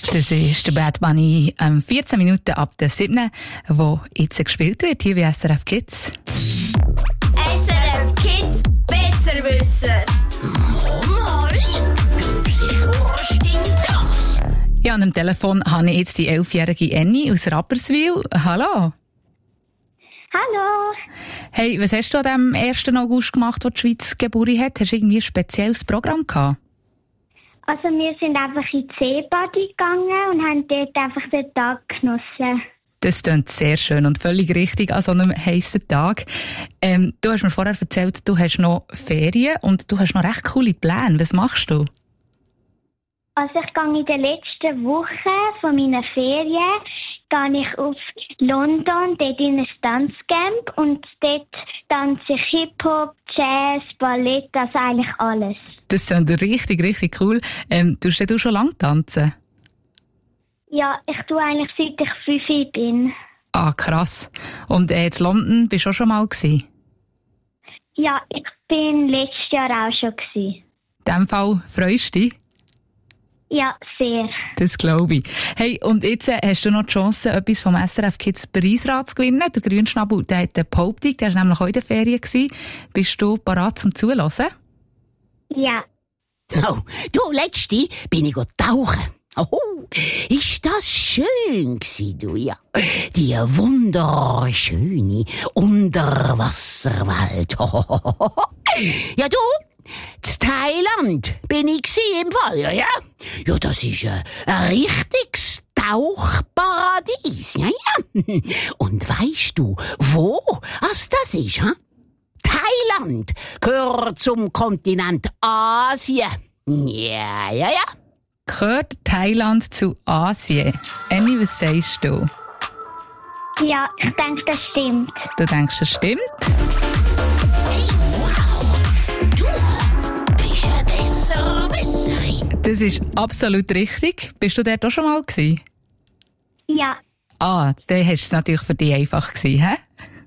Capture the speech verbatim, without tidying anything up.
Das ist der Bad Bunny ähm, vierzehn Minuten ab der siebten, wo jetzt gespielt wird, hier bei S R F Kids. S R F Kids Besserwisser. Mal, sicher, was stimmt das? Ja, an dem Telefon habe ich jetzt die elfjährige Annie aus Rapperswil. Hallo. Hallo. Hey, was hast du an dem ersten August gemacht, wo die Schweiz Geburt hat? Hast du irgendwie ein spezielles Programm gehabt? Also wir sind einfach in die Seebade gegangen und haben dort einfach den Tag genossen. Das klingt sehr schön und völlig richtig an so einem heissen Tag. Ähm, du hast mir vorher erzählt, du hast noch Ferien und du hast noch recht coole Pläne. Was machst du? Also ich gehe in der letzten Woche von meinen Ferien gehe ich auf London, dort in ein Tanzcamp und dort tanze ich Hip-Hop, Jazz, Ballett, also eigentlich alles. Das klingt richtig, richtig cool. Ähm, tust du schon lange tanzen? Ja, ich tue eigentlich seit ich fünf bin. Ah, krass. Und äh, in London bist du auch schon mal gewesen? Ja, ich bin letztes Jahr auch schon gewesen. In diesem Fall freust du dich? Ja, sehr. Das glaube ich. Hey, und jetzt äh, hast du noch die Chance, etwas vom S R F Kids Preisrat zu gewinnen. Der Grünschnabel, der hat eine Behauptung, der war nämlich heute in der Ferien gewesen. Bist du bereit zum Zuhören? Ja. Oh, du, letzte bin ich tauchen. Oh, ist das schön gsi, du, ja. Die wunderschöne Unterwasserwelt. Ja, du, in Thailand bin ich gsi im Fall, ja, ja. Ja, das ist ein, ein richtiges Tauchparadies, ja, ja. Und weißt du, wo was das ist, ha? Thailand gehört zum Kontinent Asien. Ja, ja, ja. Gehört Thailand zu Asien? Annie, was sagst du? Ja, ich denke, das stimmt. Du denkst, das stimmt? Hey, wow. Du bist ein Besserwisserin. Das ist absolut richtig. Bist du dort auch schon mal gewesen? Ja. Ah, dann hast du es natürlich für dich einfach gewesen, hä?